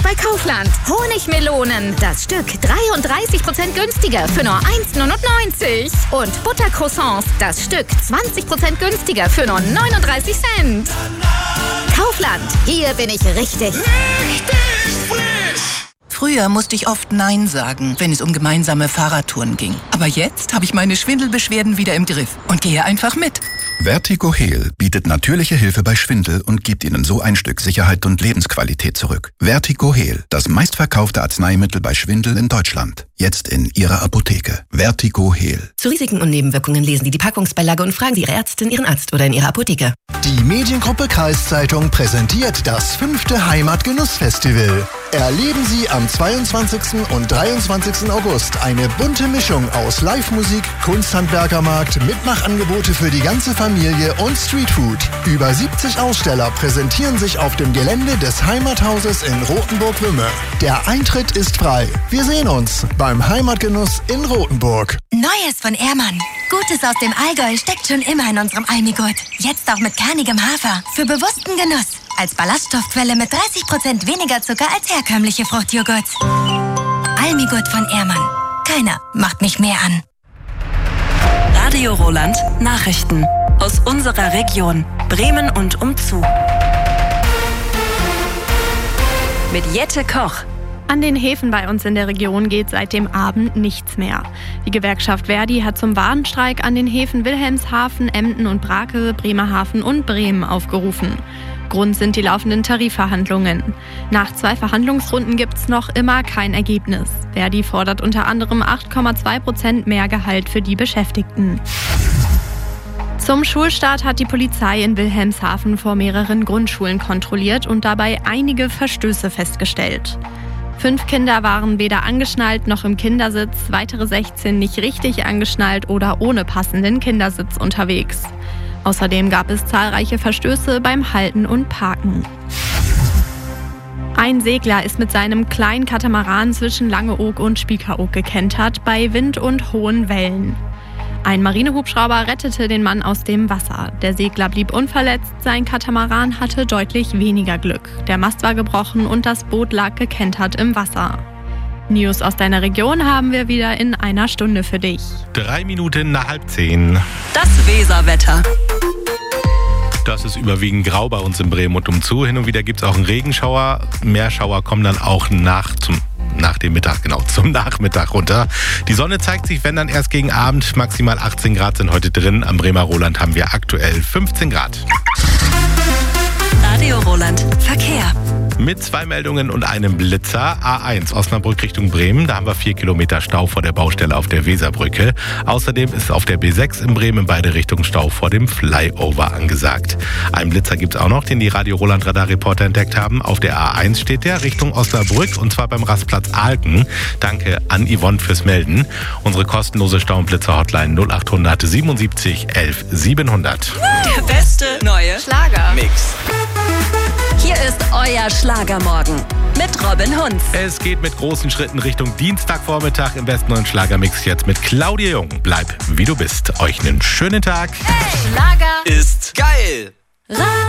bei Kaufland. Honigmelonen, das Stück 33% günstiger für nur 1,99 €. Und Buttercroissants, das Stück 20% günstiger für nur 39 Cent. Kaufland, hier bin ich richtig. Richtig frisch! Früher musste ich oft Nein sagen, wenn es um gemeinsame Fahrradtouren ging. Aber jetzt habe ich meine Schwindelbeschwerden wieder im Griff und gehe einfach mit. Vertigo Heal bietet natürliche Hilfe bei Schwindel und gibt Ihnen so ein Stück Sicherheit und Lebensqualität zurück. Vertigo Heal, das meistverkaufte Arzneimittel bei Schwindel in Deutschland. Jetzt in Ihrer Apotheke. Vertigo Heal. Zu Risiken und Nebenwirkungen lesen Sie die Packungsbeilage und fragen Sie Ihre Ärztin, Ihren Arzt oder in Ihrer Apotheke. Die Mediengruppe Kreiszeitung präsentiert das 5. Heimatgenussfestival. Erleben Sie am 22. und 23. August eine bunte Mischung aus Live-Musik, Kunsthandwerkermarkt, Mitmachangebote für die ganze Familie und Streetfood. Über 70 Aussteller präsentieren sich auf dem Gelände des Heimathauses in Rothenburg-Wümme. Der Eintritt ist frei. Wir sehen uns beim Heimatgenuss in Rothenburg. Neues von Ehrmann. Gutes aus dem Allgäu steckt schon immer in unserem Almigurt. Jetzt auch mit kernigem Hafer. Für bewussten Genuss. Als Ballaststoffquelle mit 30% weniger Zucker als herkömmliche Fruchtjoghurts. Almigurt von Ehrmann. Keiner macht mich mehr an. Radio Roland Nachrichten aus unserer Region, Bremen und umzu. Mit Jette Koch. An den Häfen bei uns in der Region geht seit dem Abend nichts mehr. Die Gewerkschaft Verdi hat zum Warnstreik an den Häfen Wilhelmshaven, Emden und Brake, Bremerhaven und Bremen aufgerufen. Grund sind die laufenden Tarifverhandlungen. Nach 2 Verhandlungsrunden gibt es noch immer kein Ergebnis. Verdi fordert unter anderem 8,2% mehr Gehalt für die Beschäftigten. Zum Schulstart hat die Polizei in Wilhelmshaven vor mehreren Grundschulen kontrolliert und dabei einige Verstöße festgestellt. 5 Kinder waren weder angeschnallt noch im Kindersitz, weitere 16 nicht richtig angeschnallt oder ohne passenden Kindersitz unterwegs. Außerdem gab es zahlreiche Verstöße beim Halten und Parken. Ein Segler ist mit seinem kleinen Katamaran zwischen Langeoog und Spiekeroog gekentert bei Wind und hohen Wellen. Ein Marinehubschrauber rettete den Mann aus dem Wasser. Der Segler blieb unverletzt, sein Katamaran hatte deutlich weniger Glück. Der Mast war gebrochen und das Boot lag gekentert im Wasser. News aus deiner Region haben wir wieder in einer Stunde für dich. 3 Minuten nach 9:30. Das Weserwetter. Das ist überwiegend grau bei uns in Bremen und umzu. Hin und wieder gibt es auch einen Regenschauer. Mehr Schauer kommen dann auch nach dem Mittag, zum Nachmittag runter. Die Sonne zeigt sich, wenn dann erst gegen Abend. Maximal 18 Grad sind heute drin. Am Bremer Roland haben wir aktuell 15 Grad. Radio Roland Verkehr. Mit 2 Meldungen und einem Blitzer. A1 Osnabrück Richtung Bremen. Da haben wir 4 Kilometer Stau vor der Baustelle auf der Weserbrücke. Außerdem ist auf der B6 in Bremen in beide Richtungen Stau vor dem Flyover angesagt. Einen Blitzer gibt es auch noch, den die Radio Roland Radarreporter entdeckt haben. Auf der A1 steht der Richtung Osnabrück und zwar beim Rastplatz Ahlken. Danke an Yvonne fürs Melden. Unsere kostenlose Stau- und Blitzer-Hotline 0800 77 11 700. Der beste neue Schlager-Mix. Hier ist euer Schlagermorgen mit Robin Hunz. Es geht mit großen Schritten Richtung Dienstagvormittag im besten neuen Schlagermix jetzt mit Claudia Jung. Bleib wie du bist. Euch einen schönen Tag. Hey, Schlager ist geil.